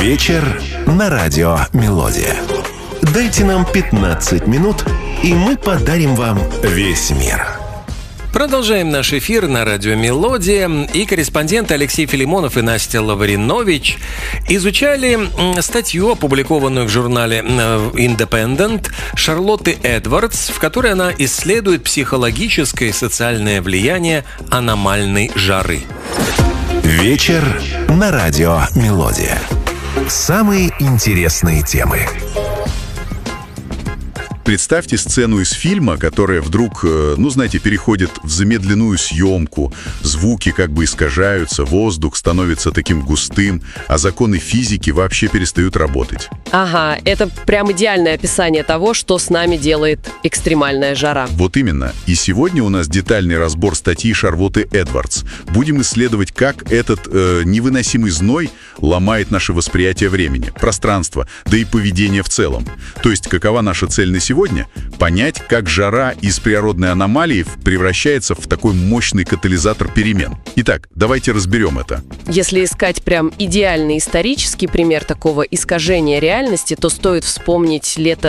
Вечер на радио «Мелодия». Дайте нам 15 минут, и мы подарим вам весь мир. Продолжаем наш эфир на радио «Мелодия». И корреспонденты Алексей Филимонов и Настя Лавринович изучали статью, опубликованную в журнале Independent, Шарлотты Эдвардс, в которой она исследует психологическое и социальное влияние аномальной жары. Вечер на радио «Мелодия». Самые интересные темы. Представьте сцену из фильма, которая вдруг, переходит в замедленную съемку. Звуки как бы искажаются, воздух становится таким густым, а законы физики вообще перестают работать. Ага, это прям идеальное описание того, что с нами делает экстремальная жара. Вот именно. И сегодня у нас детальный разбор статьи Шарлотты Эдвардс. Будем исследовать, как этот невыносимый зной ломает наше восприятие времени, пространства, да и поведение в целом. То есть, какова наша цель на сегодня? Понять, как жара из природной аномалии превращается в такой мощный катализатор перемен. Итак, давайте разберем это. Если искать прям идеальный исторический пример такого искажения реальности, то стоит вспомнить лето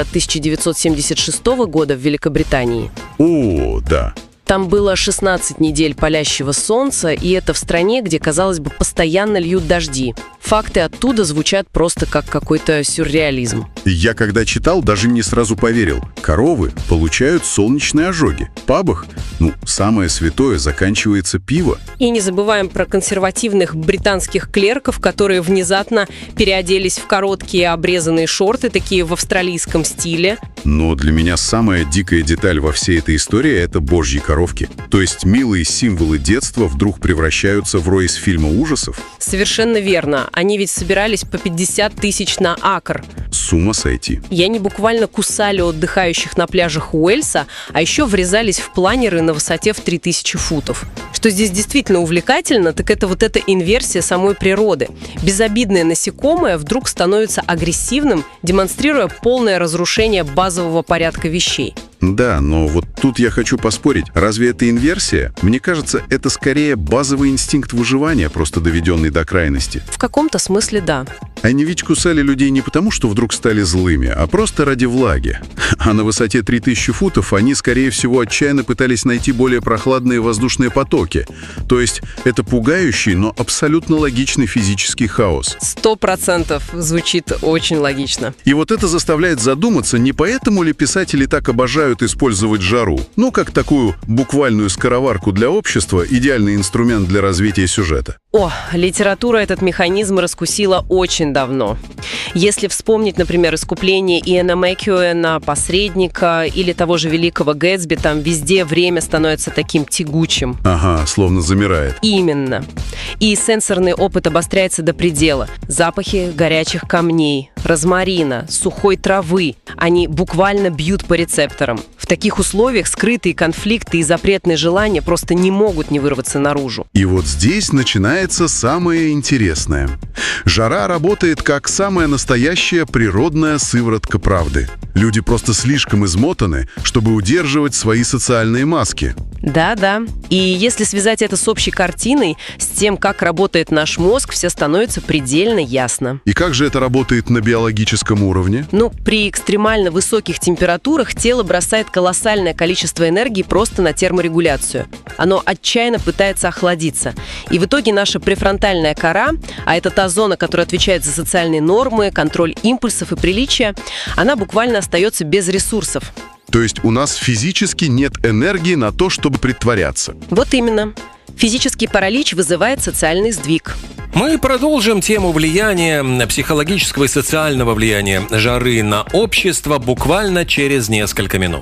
1976 года в Великобритании. О, да. Там было 16 недель палящего солнца, и это в стране, где, казалось бы, постоянно льют дожди. Факты оттуда звучат просто как какой-то сюрреализм. Я когда читал, даже не сразу поверил. Коровы получают солнечные ожоги. В пабах, самое святое, заканчивается пиво. И не забываем про консервативных британских клерков, которые внезапно переоделись в короткие обрезанные шорты, такие в австралийском стиле. Но для меня самая дикая деталь во всей этой истории – это божьи коровки. То есть милые символы детства вдруг превращаются в рой из фильма ужасов? Совершенно верно. Они ведь собирались по 50 тысяч на акр. С ума сойти. И они буквально кусали отдыхающих на пляжах Уэльса, а еще врезались в планеры на высоте в 3000 футов. Что здесь действительно увлекательно, так это вот эта инверсия самой природы. Безобидное насекомое вдруг становится агрессивным, демонстрируя полное разрушение базового порядка вещей. Да, но вот тут я хочу поспорить. Разве это инверсия? Мне кажется, это скорее базовый инстинкт выживания, просто доведенный до крайности. В каком-то смысле да. Они ведь кусали людей не потому, что вдруг стали злыми, а просто ради влаги. А на высоте 3000 футов они, скорее всего, отчаянно пытались найти более прохладные воздушные потоки. То есть это пугающий, но абсолютно логичный физический хаос. 100% звучит очень логично. И вот это заставляет задуматься, не поэтому ли писатели так обожают использовать жару? Как такую буквальную скороварку для общества, идеальный инструмент для развития сюжета. Литература этот механизм раскусила очень давно. Если вспомнить, например, «Искупление» Иэна Маккьюэна, «Посредника» или того же великого Гэтсби, там везде время становится таким тягучим. Ага, словно замирает. Именно. И сенсорный опыт обостряется до предела. Запахи горячих камней, розмарина, сухой травы. Они буквально бьют по рецепторам. В таких условиях скрытые конфликты и запретные желания просто не могут не вырваться наружу. И вот здесь начинается самое интересное. Жара работает как самая настоящая природная сыворотка правды. Люди просто слишком измотаны, чтобы удерживать свои социальные маски. Да. И если связать это с общей картиной, с тем, как работает наш мозг, все становится предельно ясно. И как же это работает на биологическом уровне? При экстремально высоких температурах тело бросает колоссальное количество энергии просто на терморегуляцию. Оно отчаянно пытается охладиться. И в итоге наша префронтальная кора, а это та зона, которая отвечает за социальные нормы, контроль импульсов и приличия, она буквально остается без ресурсов. То есть у нас физически нет энергии на то, чтобы притворяться. Вот именно. Физический паралич вызывает социальный сдвиг. Мы продолжим тему влияния, психологического и социального влияния жары на общество буквально через несколько минут.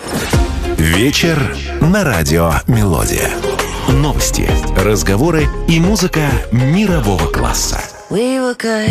Вечер на радио «Мелодия». Новости, разговоры и музыка мирового класса. We were good,